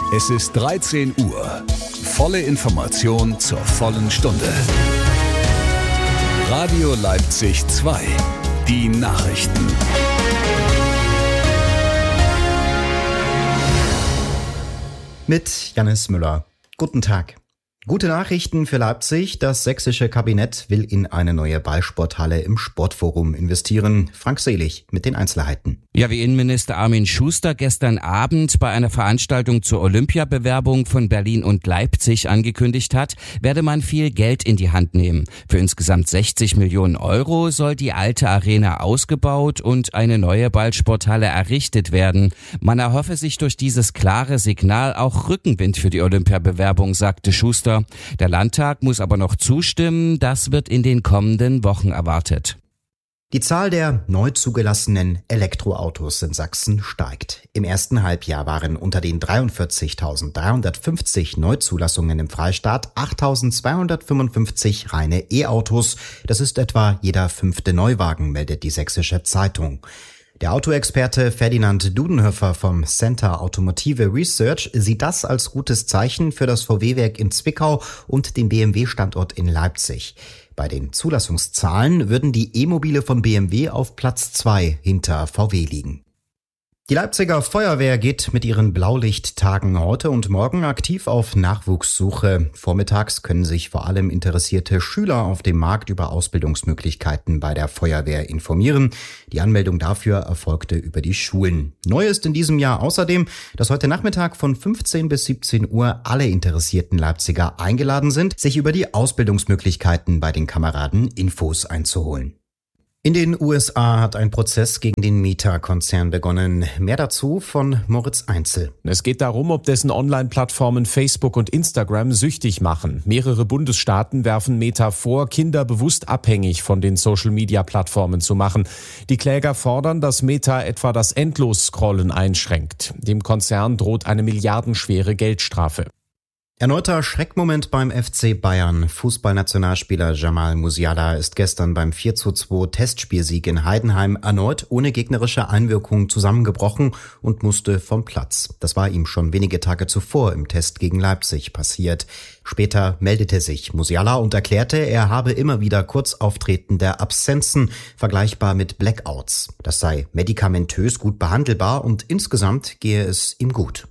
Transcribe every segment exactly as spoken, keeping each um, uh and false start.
Es ist dreizehn Uhr. Volle Information zur vollen Stunde. Radio Leipzig zwei. Die Nachrichten. Mit Jannis Müller. Guten Tag. Gute Nachrichten für Leipzig. Das sächsische Kabinett will in eine neue Ballsporthalle im Sportforum investieren. Frank Selig mit den Einzelheiten. Ja, wie Innenminister Armin Schuster gestern Abend bei einer Veranstaltung zur Olympiabewerbung von Berlin und Leipzig angekündigt hat, werde man viel Geld in die Hand nehmen. Für insgesamt sechzig Millionen Euro soll die alte Arena ausgebaut und eine neue Ballsporthalle errichtet werden. Man erhoffe sich durch dieses klare Signal auch Rückenwind für die Olympiabewerbung, sagte Schuster. Der Landtag muss aber noch zustimmen, das wird in den kommenden Wochen erwartet. Die Zahl der neu zugelassenen Elektroautos in Sachsen steigt. Im ersten Halbjahr waren unter den dreiundvierzigtausenddreihundertfünfzig Neuzulassungen im Freistaat achttausendzweihundertfünfundfünfzig reine E-Autos. Das ist etwa jeder fünfte Neuwagen, meldet die Sächsische Zeitung. Der Autoexperte Ferdinand Dudenhöfer vom Center Automotive Research sieht das als gutes Zeichen für das V W-Werk in Zwickau und den B M W-Standort in Leipzig. Bei den Zulassungszahlen würden die E-Mobile von B M W auf Platz zwei hinter V W liegen. Die Leipziger Feuerwehr geht mit ihren Blaulichttagen heute und morgen aktiv auf Nachwuchssuche. Vormittags können sich vor allem interessierte Schüler auf dem Markt über Ausbildungsmöglichkeiten bei der Feuerwehr informieren. Die Anmeldung dafür erfolgte über die Schulen. Neu ist in diesem Jahr außerdem, dass heute Nachmittag von fünfzehn bis siebzehn Uhr alle interessierten Leipziger eingeladen sind, sich über die Ausbildungsmöglichkeiten bei den Kameraden Infos einzuholen. In den U S A hat ein Prozess gegen den Meta-Konzern begonnen. Mehr dazu von Moritz Einzel. Es geht darum, ob dessen Online-Plattformen Facebook und Instagram süchtig machen. Mehrere Bundesstaaten werfen Meta vor, Kinder bewusst abhängig von den Social-Media-Plattformen zu machen. Die Kläger fordern, dass Meta etwa das Endlos-Scrollen einschränkt. Dem Konzern droht eine milliardenschwere Geldstrafe. Erneuter Schreckmoment beim F C Bayern. Fußballnationalspieler Jamal Musiala ist gestern beim vier zu zwei Testspielsieg in Heidenheim erneut ohne gegnerische Einwirkung zusammengebrochen und musste vom Platz. Das war ihm schon wenige Tage zuvor im Test gegen Leipzig passiert. Später meldete sich Musiala und erklärte, er habe immer wieder kurz auftretende Absenzen, vergleichbar mit Blackouts. Das sei medikamentös gut behandelbar und insgesamt gehe es ihm gut.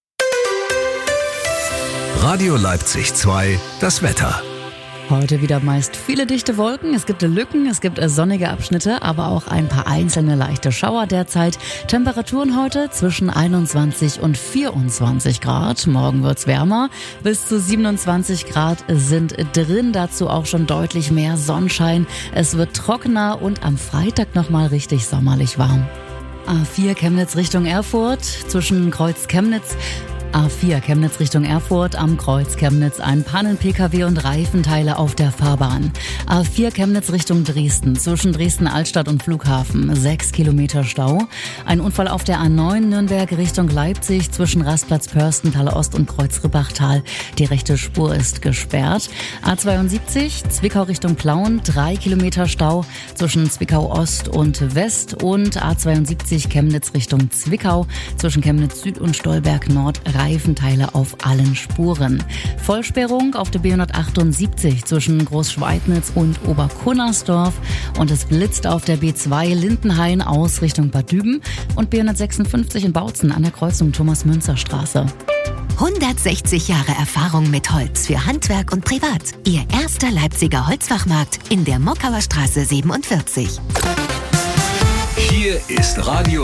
Radio Leipzig zwei, das Wetter. Heute wieder meist viele dichte Wolken, es gibt Lücken, es gibt sonnige Abschnitte, aber auch ein paar einzelne leichte Schauer derzeit. Temperaturen heute zwischen einundzwanzig und vierundzwanzig Grad. Morgen wird's wärmer, bis zu siebenundzwanzig Grad sind drin, dazu auch schon deutlich mehr Sonnenschein. Es wird trockener und am Freitag nochmal richtig sommerlich warm. A vier Chemnitz Richtung Erfurt, zwischen Kreuz Chemnitz A vier Chemnitz Richtung Erfurt, am Kreuz Chemnitz ein Pannen-P K W und Reifenteile auf der Fahrbahn. A vier Chemnitz Richtung Dresden, zwischen Dresden-Altstadt und Flughafen, sechs Kilometer Stau. Ein Unfall auf der A neun Nürnberg Richtung Leipzig, zwischen Rastplatz Pörstenthaler Ost und Kreuz Ribbachtal. Die rechte Spur ist gesperrt. A zweiundsiebzig Zwickau Richtung Plauen, drei Kilometer Stau zwischen Zwickau Ost und West und A zweiundsiebzig Chemnitz Richtung Zwickau, zwischen Chemnitz Süd und Stolberg Nord. Reifenteile auf allen Spuren. Vollsperrung auf der B hundertachtundsiebzig zwischen Großschweidnitz und Oberkunnersdorf und es blitzt auf der B zwei Lindenhain aus Richtung Bad Düben und B hundertsechsundfünfzig in Bautzen an der Kreuzung Thomas-Münzer-Straße. hundertsechzig Jahre Erfahrung mit Holz für Handwerk und Privat. Ihr erster Leipziger Holzfachmarkt in der Mockauer Straße siebenundvierzig. Hier ist Radio